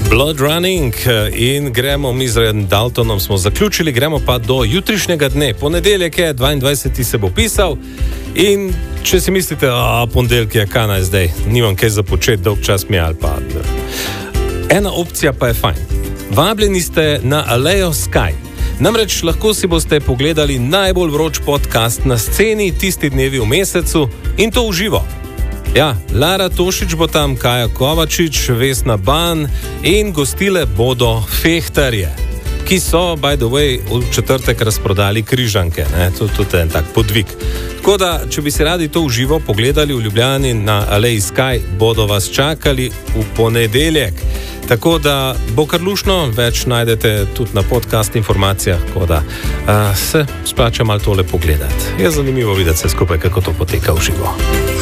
Blood Running in gremo mi z Daltonom, smo zaključili, gremo pa do jutrišnjega dne. Ponedeljek je, 22. se bo pisal in če si mislite, ponedeljek je, kaj naj zdaj, nimam kaj za početi, dolg čas mi ali pa. Ena opcija pa je fajn. Vabljeni ste na Alejo Sky. Namreč lahko si boste pogledali najbolj vroč podcast na sceni tisti dnevi v mesecu in to v živo. Ja, Lara Tošič bo tam, Kaja Kovačič, Vesna Ban in gostile bodo fehtarje, ki so, by the way, v četrtek razprodali križanke. To je en tak podvig. Tako da, če bi si radi to v živo pogledali v Ljubljani na Aleji Sky, bodo vas čakali v ponedeljek. Tako da bo kar lušno, več najdete tudi na podcast informacijah, tako da se splača malo tole pogledati. Je zanimivo videti vse skupaj, kako to poteka v živo.